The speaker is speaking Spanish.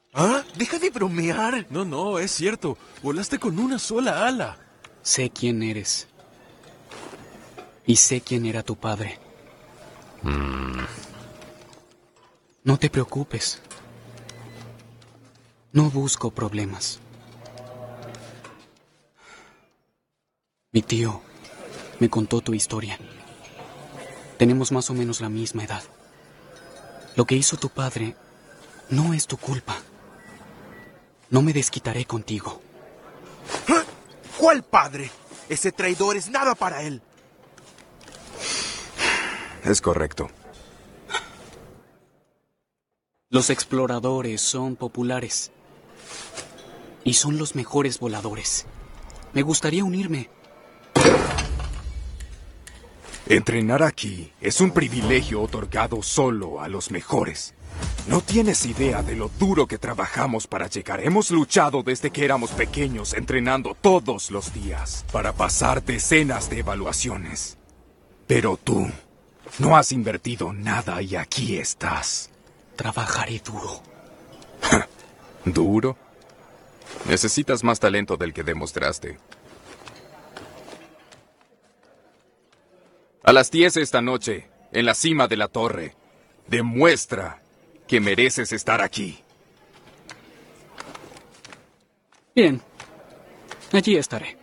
¿Ah? Deja de bromear. No, no, es cierto. Volaste con una sola ala. Sé quién eres. Y sé quién era tu padre. No te preocupes. No busco problemas. Mi tío me contó tu historia. Tenemos más o menos la misma edad. Lo que hizo tu padre no es tu culpa. No me desquitaré contigo. ¿Ah? ¿Cuál padre? Ese traidor es nada para él. Es correcto. Los exploradores son populares. Y son los mejores voladores. Me gustaría unirme. Entrenar aquí es un privilegio otorgado solo a los mejores. No tienes idea de lo duro que trabajamos para llegar. Hemos luchado desde que éramos pequeños, entrenando todos los días para pasar decenas de evaluaciones. Pero tú no has invertido nada y aquí estás. Trabajaré duro. ¿Duro? Necesitas más talento del que demostraste. A las 10 esta noche, en la cima de la torre, demuestra que mereces estar aquí. Bien. Allí estaré.